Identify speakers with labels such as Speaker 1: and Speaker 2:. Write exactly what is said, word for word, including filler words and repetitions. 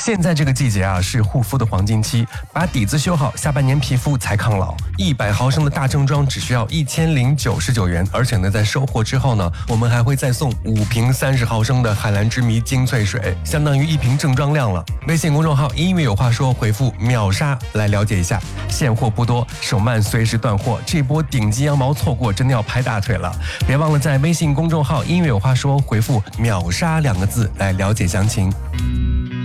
Speaker 1: 现在这个季节啊，是护肤的黄金期，把底子修好，下半年皮肤才抗老。一百毫升的大正装只需要一千零九十九元，而且呢，在收货之后呢，我们还会再送五瓶三十毫升的海蓝之谜精粹水，相当于一瓶正装量了。微信公众号音乐有话说，回复秒杀来了解一下。现货不多，手慢随时断货，这波顶级羊毛错过真的要拍大腿了。别忘了在微信公众号音乐有话说回复秒杀两个字来了解详情。